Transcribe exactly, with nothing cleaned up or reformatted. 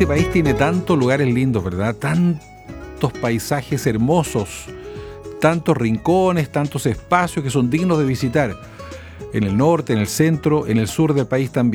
este país tiene tantos lugares lindos, ¿verdad? Tantos paisajes hermosos, tantos rincones, tantos espacios que son dignos de visitar. En el norte, en el centro, en el sur del país también.